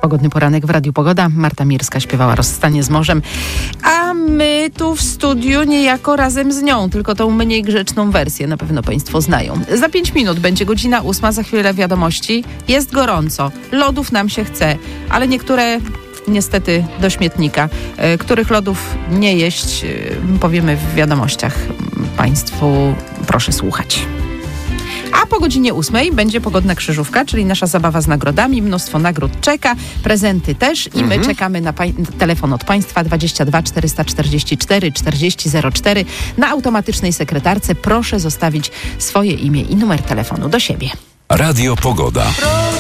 Pogodny poranek w Radiu Pogoda. Marta Mirska śpiewała Rozstanie z morzem, a my tu w studiu niejako razem z nią, tylko tą mniej grzeczną wersję na pewno Państwo znają. Za 5 minut będzie godzina 8, za chwilę wiadomości. Jest gorąco, lodów nam się chce, ale niektóre niestety do śmietnika. Których lodów nie jeść, powiemy w wiadomościach. Państwu proszę słuchać. A po godzinie 8 będzie pogodna krzyżówka, czyli nasza zabawa z nagrodami. Mnóstwo nagród czeka, prezenty też i my czekamy na telefon od Państwa 22 444 4004. Na automatycznej sekretarce proszę zostawić swoje imię i numer telefonu do siebie. Radio Pogoda.